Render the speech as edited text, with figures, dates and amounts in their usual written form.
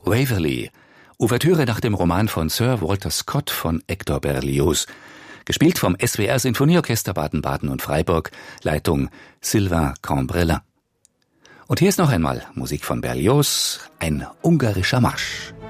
Waverley, Ouvertüre nach dem Roman von Sir Walter Scott von Hector Berlioz, gespielt vom SWR Sinfonieorchester Baden-Baden und Freiburg, Leitung Sylvain Cambrelin. Und hier ist noch einmal Musik von Berlioz, ein ungarischer Marsch.